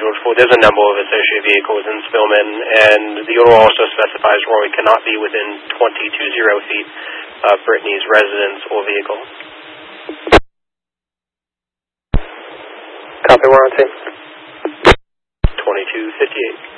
scheduled for. There's a number of associated vehicles in Spillman, and the order also specifies Rory cannot be within 20 feet of Brittany's residence or vehicle. Copy, we're on scene. 2258.